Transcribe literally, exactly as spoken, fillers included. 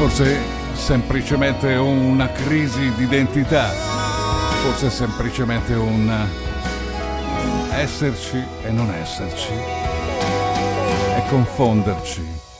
Forse semplicemente una crisi d'identità, forse semplicemente un esserci e non esserci e confonderci.